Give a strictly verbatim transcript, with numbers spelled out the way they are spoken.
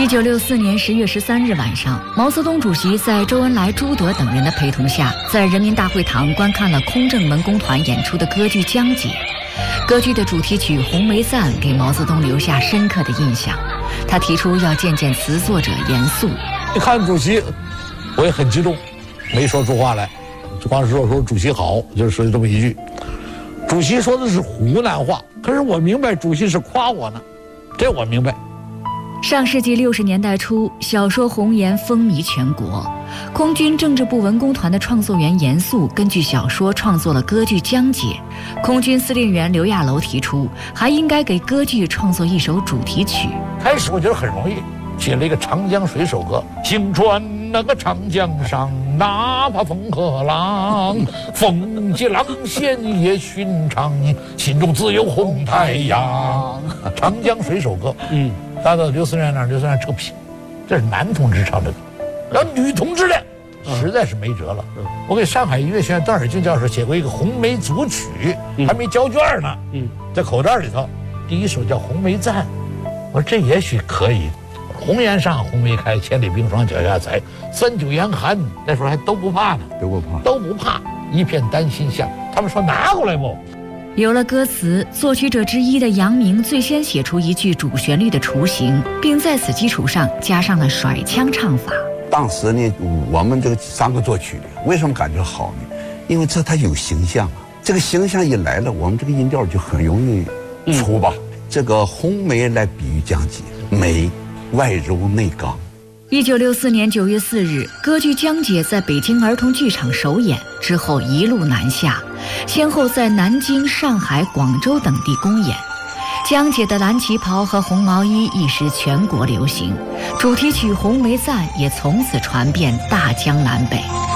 九六四年十月十三日晚上，毛泽东主席在周恩来、朱德等人的陪同下，在人民大会堂观看了空政文工团演出的歌剧《江姐》。歌剧的主题曲《红梅赞》给毛泽东留下深刻的印象。他提出要见见词作者严肃。 一看主席，我也很激动，没说出话来，就光是说说主席好，就说这么一句。主席说的是湖南话，可是我明白主席是夸我呢，这我明白。 上世纪六十年代初，小说《红岩》风靡全国。空军政治部文工团的创作员严肃根据小说创作了歌剧《江姐》。空军司令员刘亚楼提出，还应该给歌剧创作一首主题曲。 开始我觉得很容易，写了一个《长江水手歌》，行船那个长江上，哪怕风和浪，风急浪险也寻常，心中自有红太阳。长江水手歌，嗯。达到刘思源那儿，刘思源扯皮，这是男同志唱的歌，然后女同志呢，实在是没辙了。嗯、我给上海音乐学院邓尔静教授写过一个《红梅组曲》，嗯、还没交卷呢，嗯，在口袋里头，第一首叫《红梅赞》，我说这也许可以。红颜上，红梅开，千里冰霜脚下踩，三九严寒，那时候还都不怕呢， 都不怕， 都不怕，一片丹心香。他们说拿过来不？ 有了歌词，作曲者之一的杨明最先写出一句主旋律的雏形，并在此基础上加上了甩腔唱法。 当时呢，我们这个三个作曲的为什么感觉好呢？因为这它有形象啊，这个形象一来了，我们这个音调就很容易出吧。嗯、这个红梅来比喻江姐，梅外柔内刚。 一九六四年九月四日，歌剧《江姐》在北京儿童剧场首演之后，一路南下，先后在南京、上海、广州等地公演。江姐的蓝旗袍和红毛衣一时全国流行，主题曲《红梅赞》也从此传遍大江南北。